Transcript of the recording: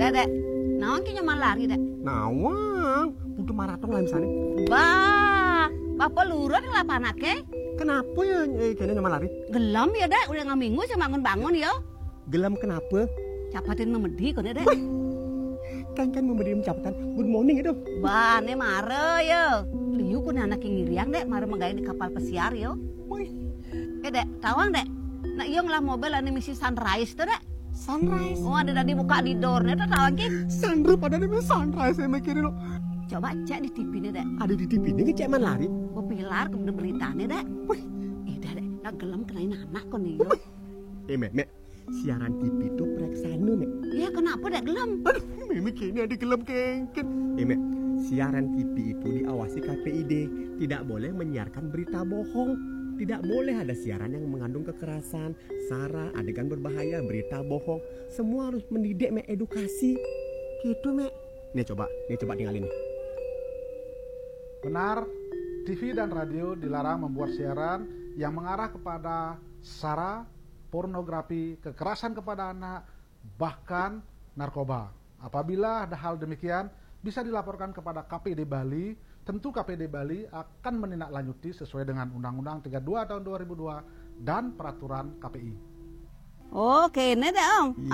Dek. Nawang ki nyaman lari, Dek. Nawang, butuh maraton lah misalnya. Bah, bapak lurut ngelapanake. Kenapa ya kayaknya nyaman lari? Gelam ya, Dek. Udah ngaminggu saya bangun-bangun ya. Gelam kenapa? Capatin memedi kok, Dek. Kan memberi capatan good morning itu. Bah, ne mare ya. Liu kun anak yang ngiriang, Dek. Mare menggaya di kapal pesiar ya. Wih, Dek, tawang, Dek. Nah, iya ngelah mobil ane misi Sunrise tuh, Dek. sunrise. Oh, ada tadi buka di door-nya tuh tawang ki. Sunroof ada nih sunrise saya mikirin lo. Coba cek di TV nih, Dek. Ada di TV ini cek man lari. Oh, pilar kemudian beritanya, Dek. Wih, Dek, nah gelam kenain anak kok nih, yo. Mek, siaran TV itu preksana, Mek. Iya, kenapa, Dek, gelam? Aduh, Mimi kayaknya ada gelam kengken. Mek, siaran TV itu diawasi KPID. Tidak boleh menyiarkan berita bohong. Tidak boleh ada siaran yang mengandung kekerasan, sara, adegan berbahaya, berita bohong. Semua harus mendidik, Mek, edukasi. Gitu, Mek. Nih coba tinggalin nih. Benar, TV dan radio dilarang membuat siaran yang mengarah kepada sara, pornografi, kekerasan kepada anak, bahkan narkoba. Apabila ada hal demikian, bisa dilaporkan kepada KPD Bali. Tentu KPD Bali akan menindaklanjuti sesuai dengan Undang-Undang 32 tahun 2002 dan peraturan KPI. Oke, ini, Dek, Om.